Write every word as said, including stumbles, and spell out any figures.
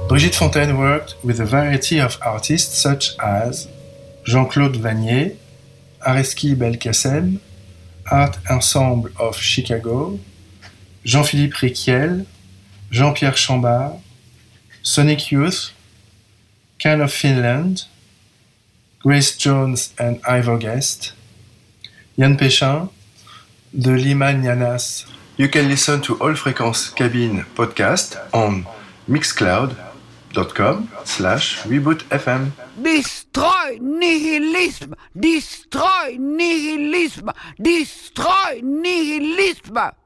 Brigitte Fontaine worked with a variety of artists such as Jean-Claude Vanier, Areski Belkacem, Art Ensemble of Chicago, Jean-Philippe Riquiel, Jean-Pierre Chambard, Sonic Youth, Can of Finland, Grace Jones and Ivor Guest, Yann Péchin, The Liman Yanas. You can listen to All Frequences Cabine podcast on mixcloud.com slash rebootfm. Destroy nihilisme! Destroy nihilisme! Destroy nihilisme!